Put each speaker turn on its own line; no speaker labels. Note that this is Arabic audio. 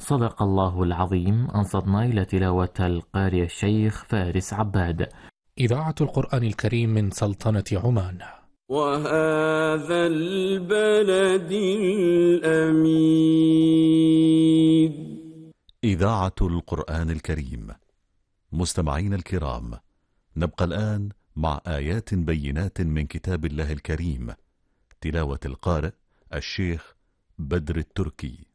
صدق الله العظيم. أنصتنا إلى تلاوة القارئ الشيخ فارس عباد.
إذاعة القرآن الكريم من سلطنة عمان.
وهذا البلد الأمين.
إذاعة القرآن الكريم. مستمعين الكرام، نبقى الآن مع آيات بينات من كتاب الله الكريم، تلاوة القارئ الشيخ بدر التركي.